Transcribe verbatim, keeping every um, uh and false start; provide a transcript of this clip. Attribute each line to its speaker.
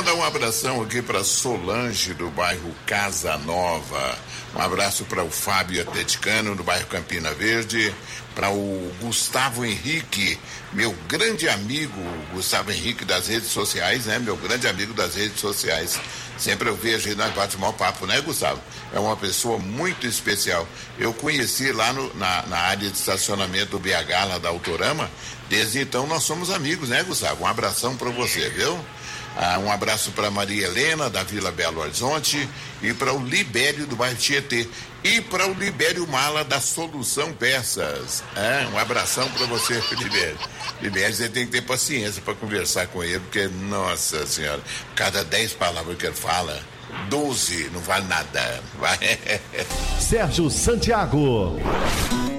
Speaker 1: mandar um abração aqui para Solange, do bairro Casa Nova. Um abraço para o Fábio Atleticano, do bairro Campina Verde. Para o Gustavo Henrique, meu grande amigo, Gustavo Henrique das redes sociais, né? Meu grande amigo das redes sociais. Sempre eu vejo ele, nós bate mau papo, né, Gustavo? É uma pessoa muito especial. Eu conheci lá no, na, na área de estacionamento do B H, lá da Autorama. Desde então nós somos amigos, né, Gustavo? Um abração para você, viu? Ah, um abraço para Maria Helena, da Vila Belo Horizonte, e para o Libério, do bairro Tietê, e para o Libério Mala, da Solução Peças. É, um abração para você, Libério. Libério, você tem que ter paciência para conversar com ele, porque, nossa senhora, cada dez palavras que ele fala, doze não vale nada. Vai.
Speaker 2: Sérgio Santiago.